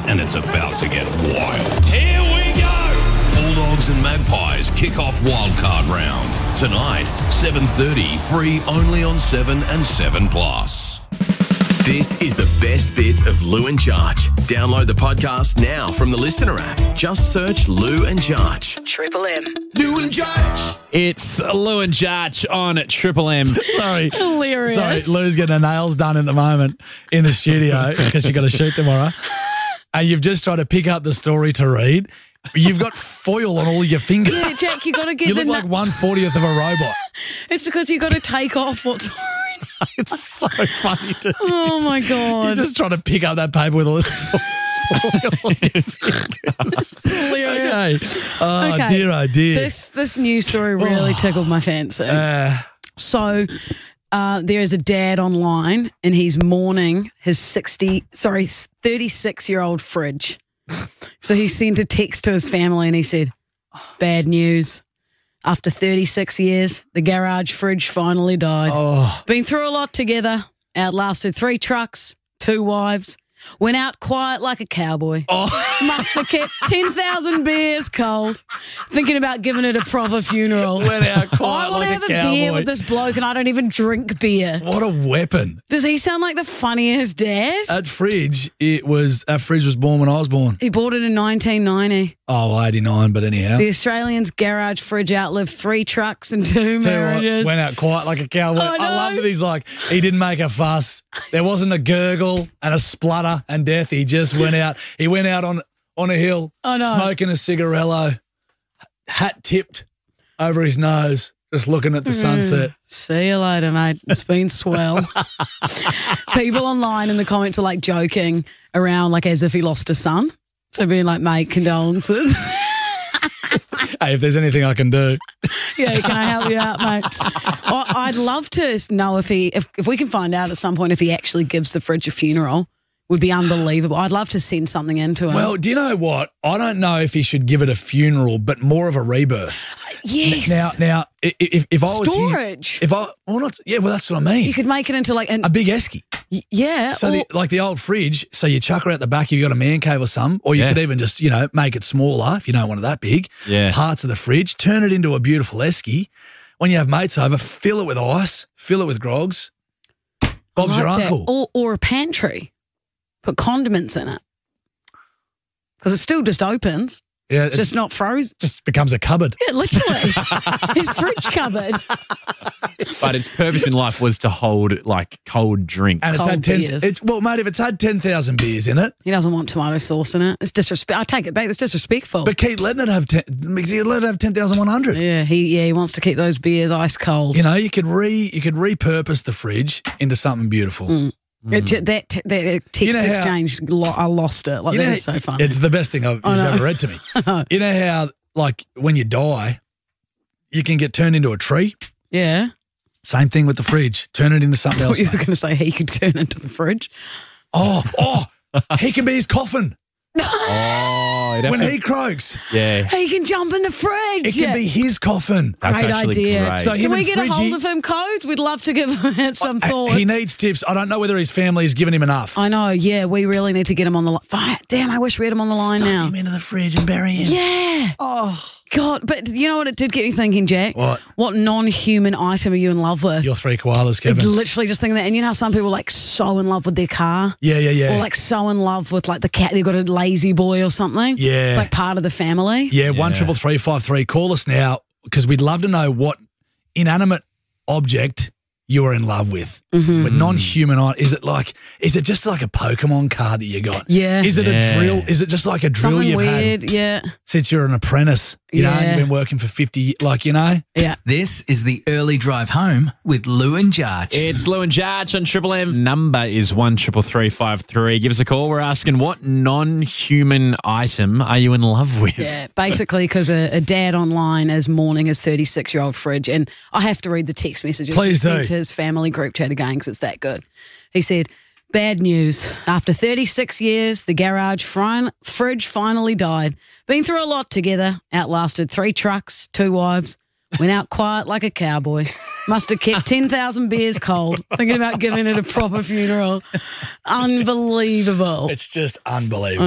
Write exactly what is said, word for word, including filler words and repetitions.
and it's about to get wild. Here we go! Bulldogs and Magpies kick off wildcard round. Tonight, seven thirty, free only on seven and seven plus. This is the best bits of Lou and Jarch. Download the podcast now from the Listener app. Just search Lou and Jarch. Triple M. Lou and Jarch. It's Lou and Jarch on Triple M. Sorry. Hilarious. Sorry, Lou's getting her nails done at the moment in the studio because she's got to shoot tomorrow. And you've just tried to pick up the story to read. You've got foil on all your fingers. Yeah, Jack, you got to get You the... look like one fortieth of a robot. It's because you got to take off what's... It's so funny to Oh, my God. You're just trying to pick up that paper with all this foil on your fingers. Hilarious. Okay. Oh, Okay. dear, oh, dear. This, this news story really tickled my fancy. Uh, So uh, there is a dad online and he's mourning his sixty, sorry, thirty-six-year-old fridge. So he sent a text to his family and he said, bad news. After thirty-six years, the garage fridge finally died. oh, Been through a lot together, outlasted three trucks, two wives, went out quiet like a cowboy. oh. Must have kept ten thousand beers cold, thinking about giving it a proper funeral. Went out quiet I want like to have a a, cowboy. beer with this bloke and I don't even drink beer. What a weapon. Does he sound like the funniest dad? That fridge, it was, that fridge was born when I was born. He bought it in nineteen ninety. Oh, eighty-nine, but anyhow. The Australian's garage fridge outlived three trucks and two Tell you what, marriages. went out quiet like a cowboy. I I, know. love that he's like, he didn't make a fuss. There wasn't a gurgle and a splutter and death. He just went out. He went out on, on a hill, I know. smoking a cigarello, hat tipped over his nose, just looking at the sunset. See you later, mate. It's been swell. People online in the comments are like joking around like as if he lost a son. So being like, mate, condolences. Hey, if there's anything I can do. Yeah, can I help you out, mate? Well, I'd love to know if he, if, if we can find out at some point if he actually gives the fridge a funeral. Would be unbelievable. I'd love to send something into him. Well, do you know what? I don't know if he should give it a funeral, but more of a rebirth. yes. Now, now, i- if, if I was here- Storage. if I, well, not, yeah, well, that's what I mean. You could make it into like an a big esky. y- yeah. So, or- the, like the old fridge, so you chuck her out the back if you've got a man cave or something, or you Yeah. could even just, you know, make it smaller if you don't want it that big. Yeah. Parts of the fridge, turn it into a beautiful esky. When you have mates over, fill it with ice, fill it with grogs. I Bob's your like that. uncle. Or, or a pantry. Put condiments in it. Because it still just opens. yeah, It's just not frozen. just becomes a cupboard. Yeah, literally. His fridge cupboard. But its purpose in life was to hold like cold drink. And it's Cold had ten. beers. It's, well, mate, if it's had ten thousand beers in it, He doesn't want tomato sauce in it. It's disrespect. I take it back. It's disrespectful. but keep letting it have ten. Let it have ten thousand one hundred. yeah, he yeah he wants to keep those beers ice cold. You know, you could re you could repurpose the fridge into something beautiful. Mm. It, that that text You know how- exchange, lo- I lost it. Like You that know, is so funny. It's the best thing I've, I you've know. ever read to me. You know how, like, when you die, you can get turned into a tree? Yeah. Same thing with the fridge. Turn it into something I else. thought you were mate. going to say he could turn into the fridge. Oh, oh, he can be his coffin Oh, it'd have when to- he croaks. yeah. He can jump in the fridge. It can be his coffin. That's Great actually idea. great. So Can him we and get a hold Fridgie- of him codes? We'd love to give him some thoughts. He needs tips. I don't know whether his family has given him enough. I know, yeah, we really need to get him on the line. Damn, I wish we had him on the line Stuff now. him into the fridge and bury him. Yeah. Oh, God, but you know what it did get me thinking, Jack? What? What non-human item are you in love with? your three koalas, It's Kevin. literally just thinking that. And you know how some people are like so in love with their car? Yeah, yeah, yeah. Or like so in love with like the cat. They've got a lazy boy or something. Yeah. It's like part of the family. Yeah, one triple three five three. Call us now because we'd love to know what inanimate object you are in love with. Mm-hmm. But non-human, is it like? Is it just like a Pokemon card that you got? Yeah. Is it Yeah. a drill? Is it just like a drill Something you've weird. had Yeah. since you're an apprentice? You know, Yeah. you've been working for fifty. Like you know, Yeah. This is the early drive home with Lou and Jarch. It's Lou and Jarch on Triple M. Number is one triple three five three. Give us a call. We're asking what non-human item are you in love with? Yeah, basically because a, a dad online is mourning his thirty-six-year-old fridge, and I have to read the text messages Please he do. sent to his family group chat again because it's that good. He said, bad news. After thirty-six years, the garage fri- fridge finally died. Been through a lot together, outlasted three trucks, two wives, went out quiet like a cowboy. Must have kept ten thousand beers cold, thinking about giving it a proper funeral. Unbelievable. it's just unbelievable.